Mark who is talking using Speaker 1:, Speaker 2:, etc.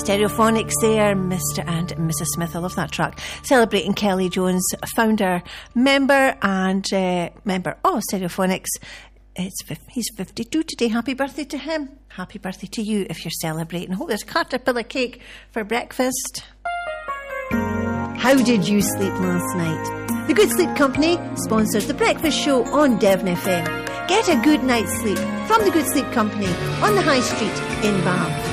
Speaker 1: Stereophonics there, Mr. and Mrs. Smith. I love that track. Celebrating Kelly Jones, founder, member of Stereophonics. He's 52 today. Happy birthday to him. Happy birthday to you if you're celebrating. I hope there's caterpillar cake for breakfast. How did you sleep last night? The Good Sleep Company sponsors the breakfast show on Devon FM. Get a good night's sleep from the Good Sleep Company on the High Street in Bath.